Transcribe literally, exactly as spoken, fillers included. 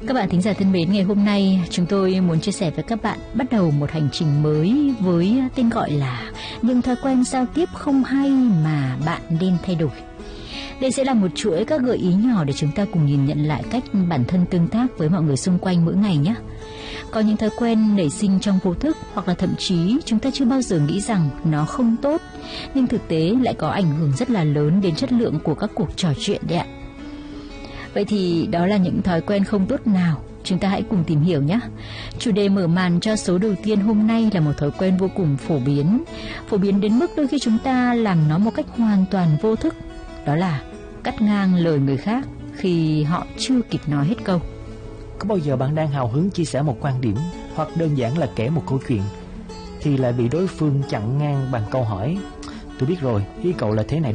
Các bạn thính giả thân mến, ngày hôm nay chúng tôi muốn chia sẻ với các bạn bắt đầu một hành trình mới với tên gọi là những thói quen giao tiếp không hay mà bạn nên thay đổi. Đây sẽ là một chuỗi các gợi ý nhỏ để chúng ta cùng nhìn nhận lại cách bản thân tương tác với mọi người xung quanh mỗi ngày nhé. Có những thói quen nảy sinh trong vô thức hoặc là thậm chí chúng ta chưa bao giờ nghĩ rằng nó không tốt, nhưng thực tế lại có ảnh hưởng rất là lớn đến chất lượng của các cuộc trò chuyện đấy ạ. Vậy thì đó là những thói quen không tốt nào? Chúng ta hãy cùng tìm hiểu nhé. Chủ đề mở màn cho số đầu tiên hôm nay là một thói quen vô cùng phổ biến. Phổ biến đến mức đôi khi chúng ta làm nó một cách hoàn toàn vô thức. Đó là cắt ngang lời người khác khi họ chưa kịp nói hết câu. Có bao giờ bạn đang hào hứng chia sẻ một quan điểm hoặc đơn giản là kể một câu chuyện thì lại bị đối phương chặn ngang bằng câu hỏi: "Tôi biết rồi, ý cậu là thế này